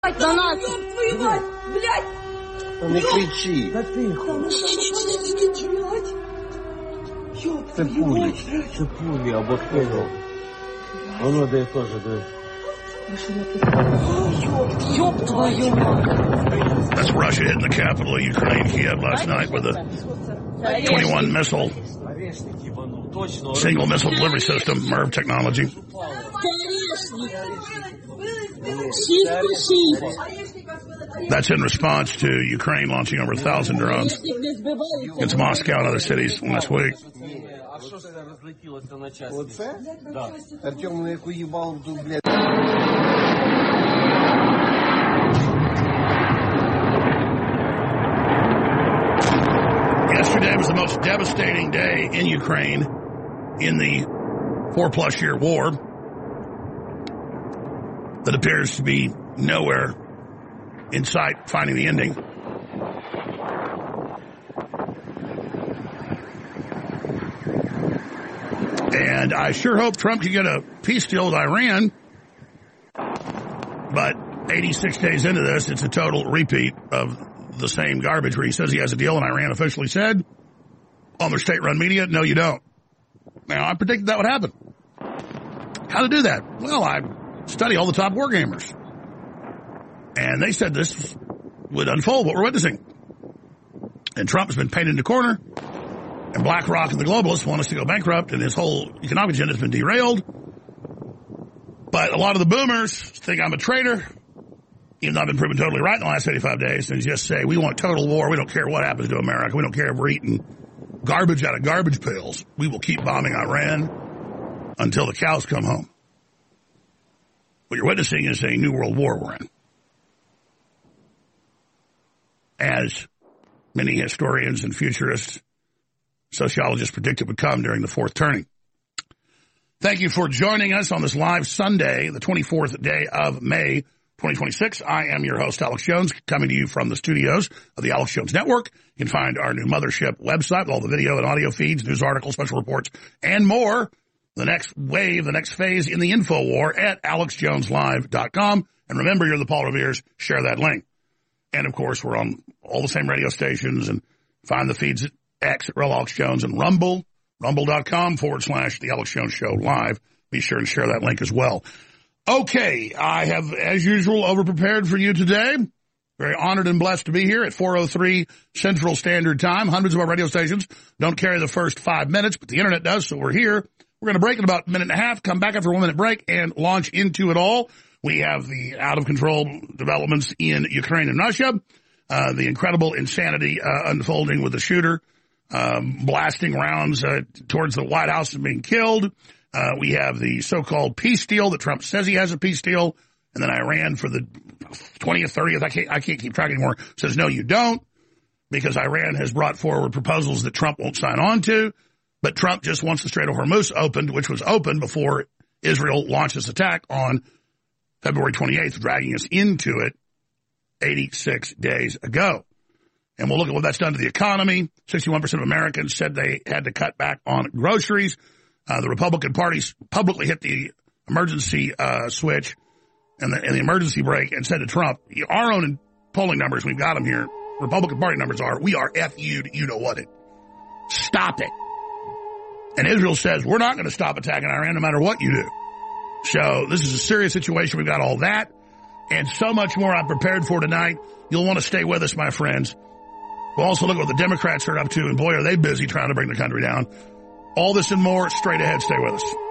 до нас. Не кричи. Це пулі або хто. Воно де теж, де. Ёб твою мать. That's Russia hitting the capital of Ukraine, Kiev, last night with a 21 missile, single missile delivery system, MERV technology. That's in response to Ukraine launching over 1,000 drones against Moscow and other cities last week. Yesterday was the most devastating day in Ukraine in the 4+ year war that appears to be nowhere in sight, finding the ending. And I sure hope Trump can get a peace deal with Iran, but 86 days into this, it's a total repeat of the same garbage where he says he has a deal and Iran officially said on their state-run media, no, you don't. Now, I predicted that would happen. How to do that? Well, I study all the top war gamers. And they said this would unfold, what we're witnessing. And Trump has been painted in the corner, and BlackRock and the globalists want us to go bankrupt, and his whole economic agenda has been derailed. But a lot of the boomers think I'm a traitor, even though I've been proven totally right in the last 85 days, and just say, we want total war. We don't care what happens to America. We don't care if we're eating garbage out of garbage pails. We will keep bombing Iran until the cows come home. What you're witnessing is a new world war we're in. As many historians and futurists, sociologists predicted would come during the fourth turning. Thank you for joining us on this live Sunday, the 24th day of May, 2026. I am your host, Alex Jones, coming to you from the studios of the Alex Jones Network. You can find our new mothership website with all the video and audio feeds, news articles, special reports, and more. The next wave, the next phase in the info war at alexjoneslive.com. And remember, you're the Paul Revere's. Share that link. And, of course, we're on all the same radio stations, and find the feeds at X at Real Alex Jones and Rumble, rumble.com/The Alex Jones Show Live. Be sure and share that link as well. Okay, I have, as usual, overprepared for you today. Very honored and blessed to be here at 4:03 Central Standard Time. Hundreds of our radio stations don't carry the first 5 minutes, but the Internet does, so we're here. We're going to break in about a minute and a half, come back after a 1 minute break, and launch into it all. We have the out-of-control developments in Ukraine and Russia, the incredible insanity unfolding with the shooter blasting rounds towards the White House and being killed. We have the so-called peace deal that Trump says he has a peace deal, and then Iran for the 20th, 30th, I can't keep track anymore, says, no, you don't, because Iran has brought forward proposals that Trump won't sign on to, but Trump just wants the Strait of Hormuz opened, which was opened before Israel launched its attack on February 28th, dragging us into it 86 days ago. And we'll look at what that's done to the economy. 61% of Americans said they had to cut back on groceries. The Republican Party publicly hit the emergency switch and the emergency brake and said to Trump, our own polling numbers, we've got them here, Republican Party numbers are, we are F-U'd, you know what it. Stop it. And Israel says, we're not going to stop attacking Iran no matter what you do. So this is a serious situation. We've got all that and so much more I'm prepared for tonight. You'll want to stay with us, my friends. We'll also look at what the Democrats are up to, and boy, are they busy trying to bring the country down. All this and more straight ahead. Stay with us.